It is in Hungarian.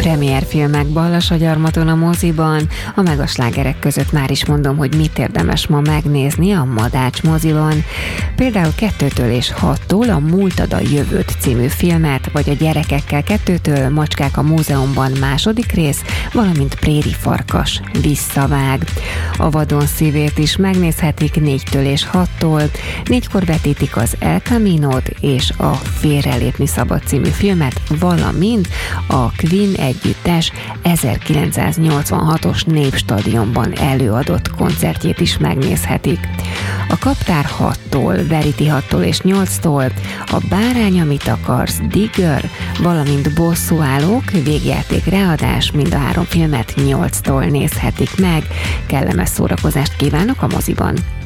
Premierfilmek Ballasagyarmaton a moziban. A megaslágerek között már is mondom, hogy mit érdemes ma megnézni a Madács moziban. Például 2-től és 6-tól a Múltad a jövőt című filmet, vagy a Gyerekekkel 2-től Macskák a múzeumban második rész, valamint Préri farkas visszavág. A Vadon szívét is megnézhetik 4-től és 6-tól. 4-kor vetítik az El Caminót és a Félrelépni szabad című filmet, valamint a Queen együttes 1986-os Népstadionban előadott koncertjét is megnézhetik. A Kaptár 6-tól, Verity 6-tól és 8-tól, a Bárány, amit akarsz, Digger, valamint Bosszúállók végjáték readás, mind a 3 filmet 8-tól nézhetik meg. Kellemes szórakozást kívánok a moziban!